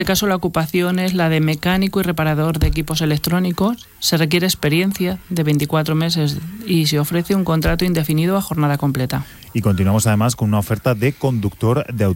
En este caso, la ocupación es la de mecánico y reparador de equipos electrónicos. Se requiere experiencia de 24 meses y se ofrece un contrato indefinido a jornada completa. Y continuamos además con una oferta de conductor de autobús.